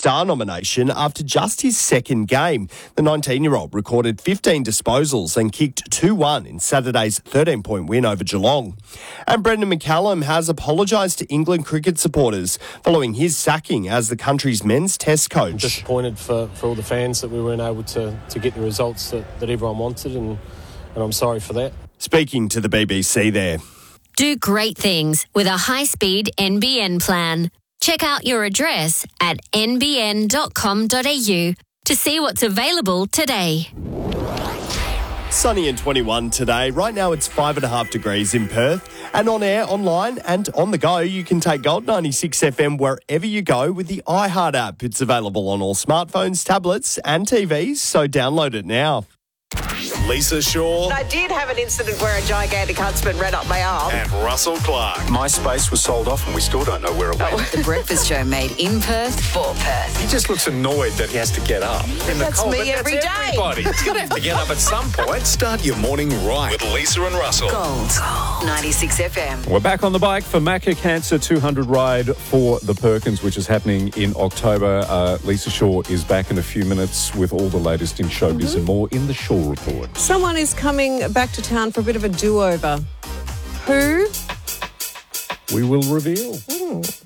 Star nomination after just his second game. The 19-year-old recorded 15 disposals and kicked 2-1 in Saturday's 13-point win over Geelong. And Brendan McCallum has apologised to England cricket supporters following his sacking as the country's men's test coach. Disappointed for all the fans that we weren't able to get the results that everyone wanted, and I'm sorry for that. Speaking to the BBC there. Do great things with a high-speed NBN plan. Check out your address at nbn.com.au to see what's available today. Sunny and 21 today. Right now it's 5.5 degrees in Perth. And on air, online and on the go, you can take Gold 96 FM wherever you go with the iHeart app. It's available on all smartphones, tablets and TVs, so download it now. Lisa Shaw. I did have an incident where a gigantic huntsman ran up my arm. And Russell Clark. My space was sold off and we still don't know where it went. The Breakfast Show made in Perth for Perth. He just looks annoyed that he has to get up. That's me every day. Everybody. He's going to have to get up at some point. Start your morning right with Lisa and Russell. Gold 96 FM. We're back on the bike for Maca Cancer 200 ride for the Perkins, which is happening in October. Lisa Shaw is back in a few minutes with all the latest in showbiz and more in the Shaw Report. Someone is coming back to town for a bit of a do-over. Who? We will reveal.